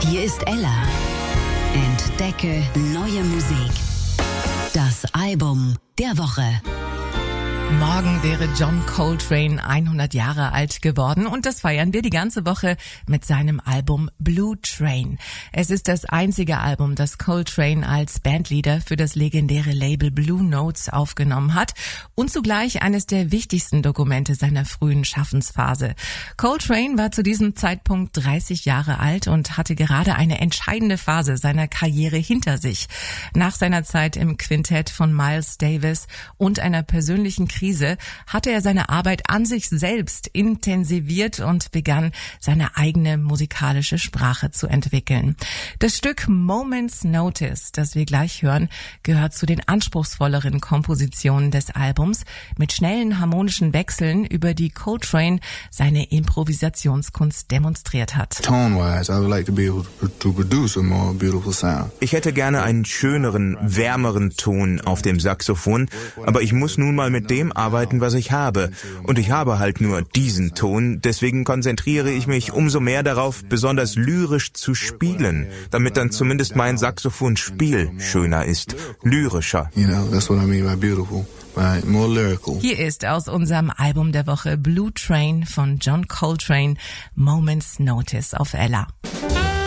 Hier ist Ella. Entdecke neue Musik. Das Album der Woche. Morgen wäre John Coltrane 100 Jahre alt geworden und das feiern wir die ganze Woche mit seinem Album Blue Train. Es ist das einzige Album, das Coltrane als Bandleader für das legendäre Label Blue Notes aufgenommen hat und zugleich eines der wichtigsten Dokumente seiner frühen Schaffensphase. Coltrane war zu diesem Zeitpunkt 30 Jahre alt und hatte gerade eine entscheidende Phase seiner Karriere hinter sich. Nach seiner Zeit im Quintett von Miles Davis und einer persönlichen Krise hatte er seine Arbeit an sich selbst intensiviert und begann, seine eigene musikalische Sprache zu entwickeln. Das Stück Moment's Notice, das wir gleich hören, gehört zu den anspruchsvolleren Kompositionen des Albums mit schnellen harmonischen Wechseln, über die Coltrane seine Improvisationskunst demonstriert hat. Ich hätte gerne einen schöneren, wärmeren Ton auf dem Saxophon, aber ich muss nun mal mit dem arbeiten, was ich habe. Und ich habe halt nur diesen Ton, deswegen konzentriere ich mich umso mehr darauf, besonders lyrisch zu spielen, damit dann zumindest mein Saxophonspiel schöner ist, lyrischer. Hier ist aus unserem Album der Woche Blue Train von John Coltrane, Moment's Notice auf Ella.